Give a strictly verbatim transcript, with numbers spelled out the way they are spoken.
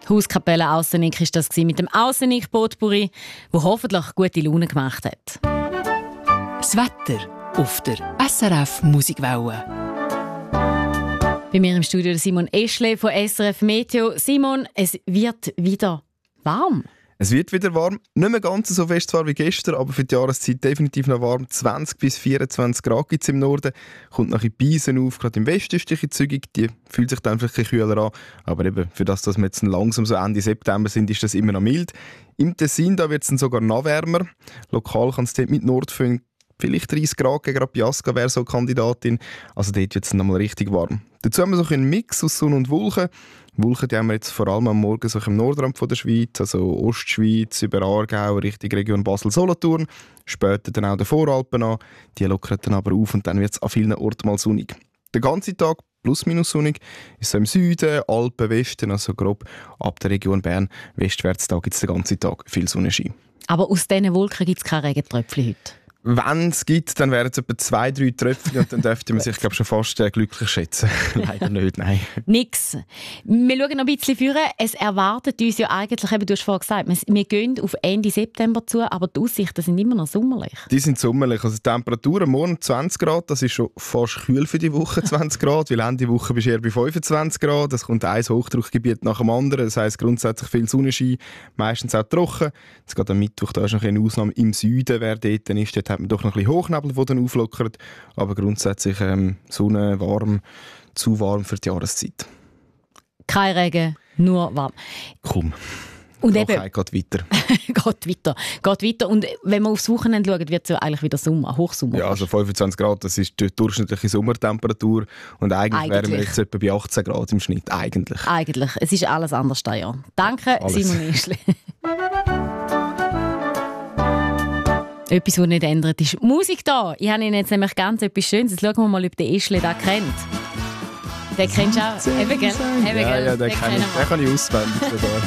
Hauskapelle Aussernick war das mit dem Aussernick Potpourri, wo hoffentlich gute Laune gemacht hat. Das Wetter auf der S R F Musikwelle. Bei mir im Studio Simon Eschle von S R F Meteo. Simon, es wird wieder warm. Es wird wieder warm, nicht mehr ganz so fest zwar wie gestern, aber für die Jahreszeit definitiv noch warm. zwanzig bis vierundzwanzig Grad gibt es im Norden, kommt nach Beisen auf, gerade im Westen ist es zügig, die fühlt sich dann vielleicht ein bisschen kühler an, aber eben für das, dass wir jetzt langsam so Ende September sind, ist das immer noch mild. Im Tessin da wird es dann sogar noch wärmer, lokal kann es dort mit Nordföhn vielleicht dreißig Grad, gegen Rapiasca wäre so eine Kandidatin, also dort wird es dann nochmal richtig warm. Dazu haben wir so einen Mix aus Sonne und Wolken. Wolken die haben wir jetzt vor allem am Morgen so im Nordrand von der Schweiz, also Ostschweiz, über Aargau, Richtung Region Basel-Solothurn. Später dann auch den Voralpen an. Die lockern dann aber auf und dann wird es an vielen Orten mal sonnig. Den ganzen Tag plus minus sonnig ist so im Süden, Alpen, Westen, also grob ab der Region Bern westwärts, da gibt es den ganzen Tag viel Sonnenschein. Aber aus diesen Wolken gibt es keine Regentröpfchen heute? Wenn es gibt, dann wären es etwa zwei, drei Tröpfchen und dann dürfte man sich glaub, schon fast äh, glücklich schätzen. Leider nicht, nein. Nix. Wir schauen noch ein bisschen führen. Es erwartet uns ja eigentlich, eben, du hast vorhin gesagt, wir gehen auf Ende September zu, aber die Aussichten sind immer noch sommerlich. Die sind sommerlich. Also die Temperatur am Morgen zwanzig Grad, das ist schon fast kühl für die Woche, zwanzig Grad, weil Ende Woche bist du eher bei fünfundzwanzig Grad. Es kommt ein Hochdruckgebiet nach dem anderen, das heisst grundsätzlich viel Sonnenschein, meistens auch trocken. Jetzt geht am Mittwoch, da ist noch eine Ausnahme im Süden, wer dort ist, dort hat man doch noch ein bisschen Hochnebel, der dann auflockert, aber grundsätzlich ähm, Sonne, warm, zu warm für die Jahreszeit. Kein Regen, nur warm. Komm, und die eben, geht weiter. geht weiter. Geht weiter. Und wenn man aufs Wochenende schaut, wird es ja eigentlich wieder Sommer, Hochsommer. Ja, also fünfundzwanzig Grad, das ist die durchschnittliche Sommertemperatur und eigentlich, eigentlich. wären wir jetzt etwa bei achtzehn Grad im Schnitt, eigentlich. Eigentlich, es ist alles anders da, ja. Danke, alles. Simon Eschle. Etwas, das nicht ändert, ist Musik da. Ich habe Ihnen jetzt nämlich ganz etwas Schönes. Jetzt schauen wir mal, ob der Eschle das kennt. Den kennst du auch. Eben, gell? Eben, ja, gell? ja, den, den, kann, ich, den kann ich auswendig sogar.